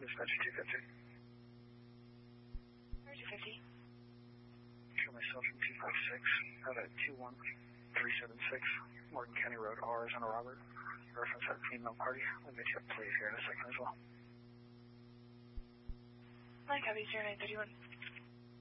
Dispatcher 250. 250. Show myself from 256 out at 21376 Morgan County Road, R as in Robert. Reference that female party. We'll get you up, please, here in a second as well. 9 copy 0931.